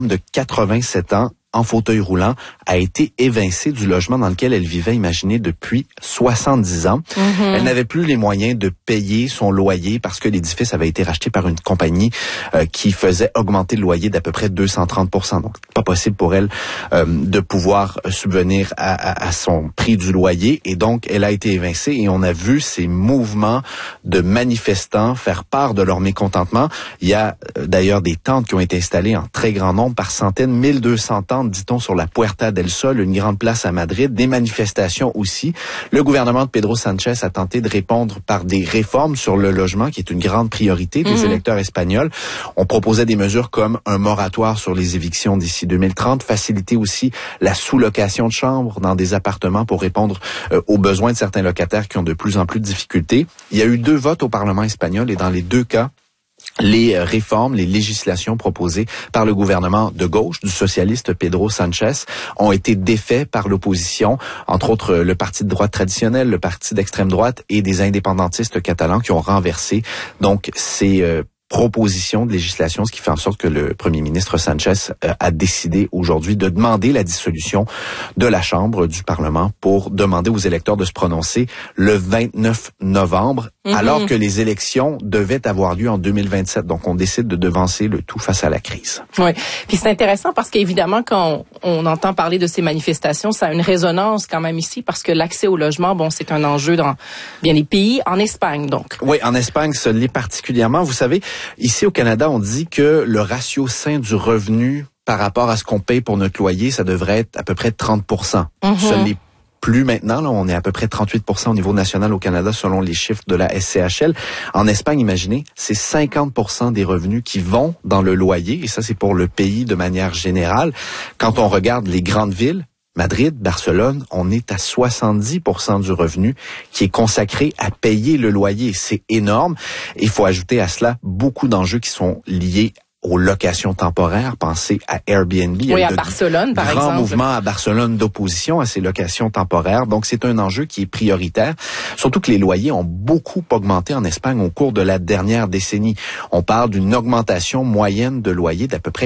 de 87 ans en fauteuil roulant a été évincée du logement dans lequel elle vivait, imaginez, depuis 70 ans. Elle n'avait plus les moyens de payer son loyer parce que l'édifice avait été racheté par une compagnie qui faisait augmenter le loyer d'à peu près 230%. Donc, pas possible pour elle de pouvoir subvenir à son prix du loyer. Et donc, elle a été évincée et on a vu ces mouvements de manifestants faire part de leur mécontentement. Il y a d'ailleurs des tentes qui ont été installées en très grand nombre, par centaines, 1200 tentes, dit-on, sur la Puerta del Sol, une grande place à Madrid, des manifestations aussi. Le gouvernement de Pedro Sanchez a tenté de répondre par des réformes sur le logement, qui est une grande priorité des électeurs espagnols. On proposait des mesures comme un moratoire sur les évictions d'ici 2030, faciliter aussi la sous-location de chambres dans des appartements pour répondre aux besoins de certains locataires qui ont de plus en plus de difficultés. Il y a eu 2 votes au Parlement espagnol et dans les 2 cas, les réformes, les législations proposées par le gouvernement de gauche, du socialiste Pedro Sanchez, ont été défaits par l'opposition, entre autres le parti de droite traditionnel, le parti d'extrême droite et des indépendantistes catalans qui ont renversé donc ces proposition de législation, ce qui fait en sorte que le premier ministre Sanchez a décidé aujourd'hui de demander la dissolution de la Chambre du Parlement pour demander aux électeurs de se prononcer le 29 novembre, alors que les élections devaient avoir lieu en 2027. Donc, on décide de devancer le tout face à la crise. Oui. Puis c'est intéressant parce qu'évidemment, quand on entend parler de ces manifestations, ça a une résonance quand même ici parce que l'accès au logement, bon, c'est un enjeu dans bien des pays, en Espagne donc. Oui, en Espagne, ça l'est particulièrement. Vous savez, ici au Canada, on dit que le ratio sain du revenu par rapport à ce qu'on paye pour notre loyer, ça devrait être à peu près 30%. Ce n'est plus maintenant, là, on est à peu près 38% au niveau national au Canada selon les chiffres de la SCHL. En Espagne, imaginez, c'est 50% des revenus qui vont dans le loyer, et ça c'est pour le pays de manière générale. Quand on regarde les grandes villes, Madrid, Barcelone, on est à 70% du revenu qui est consacré à payer le loyer. C'est énorme. Il faut ajouter à cela beaucoup d'enjeux qui sont liés aux locations temporaires. Pensez à Airbnb. Oui, à Barcelone, par exemple. Grand mouvement à Barcelone d'opposition à ces locations temporaires. Donc, c'est un enjeu qui est prioritaire. Surtout que les loyers ont beaucoup augmenté en Espagne au cours de la dernière décennie. On parle d'une augmentation moyenne de loyer d'à peu près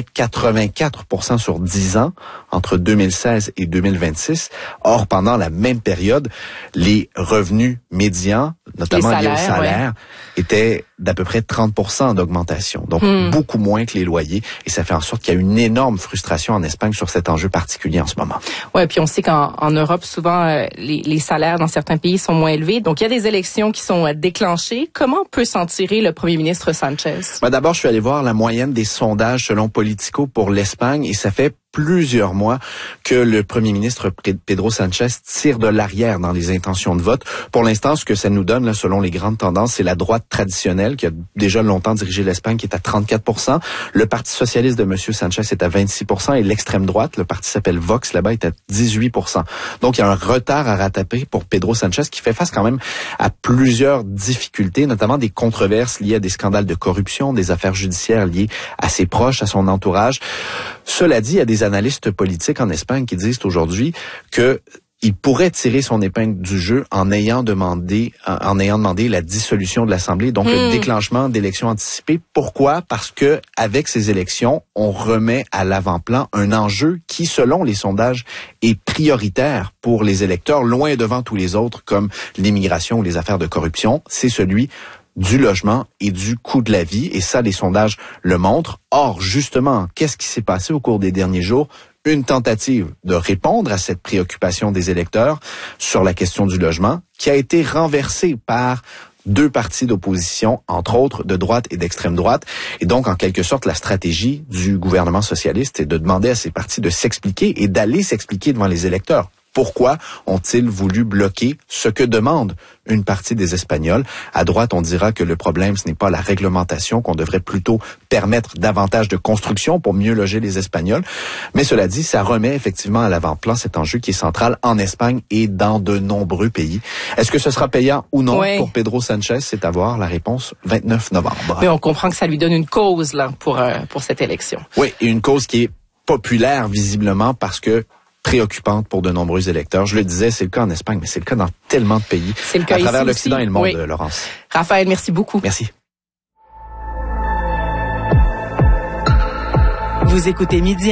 84% sur 10 ans entre 2016 et 2026. Or, pendant la même période, les revenus médians, notamment liés au salaire, étaient d'à peu près 30% d'augmentation. Donc, beaucoup moins que les loyers. Et ça fait en sorte qu'il y a une énorme frustration en Espagne sur cet enjeu particulier en ce moment. Ouais, puis on sait qu'en Europe, souvent, les salaires dans certains pays sont moins élevés. Donc, il y a des élections qui sont déclenchées. Comment peut s'en tirer le premier ministre Sanchez? D'abord, je suis allé voir la moyenne des sondages selon Politico pour l'Espagne et ça fait plusieurs mois que le premier ministre Pedro Sanchez tire de l'arrière dans les intentions de vote. Pour l'instant, ce que ça nous donne, là, selon les grandes tendances, c'est la droite traditionnelle qui a déjà longtemps dirigé l'Espagne, qui est à 34%. Le Parti socialiste de M. Sanchez est à 26% et l'extrême droite, le parti s'appelle Vox, là-bas, est à 18%. Donc, il y a un retard à rattraper pour Pedro Sanchez qui fait face quand même à plusieurs difficultés, notamment des controverses liées à des scandales de corruption, des affaires judiciaires liées à ses proches, à son entourage. Cela dit, il y a des analystes politiques en Espagne qui disent aujourd'hui que il pourrait tirer son épingle du jeu en ayant demandé la dissolution de l'Assemblée, donc le déclenchement d'élections anticipées. Pourquoi? Parce que avec ces élections, on remet à l'avant-plan un enjeu qui, selon les sondages, est prioritaire pour les électeurs, loin devant tous les autres, comme l'immigration ou les affaires de corruption. C'est celui du logement et du coût de la vie, et ça, les sondages le montrent. Or, justement, qu'est-ce qui s'est passé au cours des derniers jours? Une tentative de répondre à cette préoccupation des électeurs sur la question du logement, qui a été renversée par 2 partis d'opposition, entre autres de droite et d'extrême droite. Et donc, en quelque sorte, la stratégie du gouvernement socialiste est de demander à ces partis de s'expliquer et d'aller s'expliquer devant les électeurs. Pourquoi ont-ils voulu bloquer ce que demande une partie des Espagnols? À droite, on dira que le problème, ce n'est pas la réglementation, qu'on devrait plutôt permettre davantage de construction pour mieux loger les Espagnols. Mais cela dit, ça remet effectivement à l'avant-plan cet enjeu qui est central en Espagne et dans de nombreux pays. Est-ce que ce sera payant ou non pour Pedro Sanchez? C'est à voir la réponse 29 novembre. Mais on comprend que ça lui donne une cause là pour cette élection. Oui, et une cause qui est populaire visiblement parce que préoccupante pour de nombreux électeurs. Je le disais, c'est le cas en Espagne, mais c'est le cas dans tellement de pays c'est le cas à travers l'Occident aussi. Et le monde, Laurence. Raphaël, merci beaucoup. Merci. Vous écoutez Midi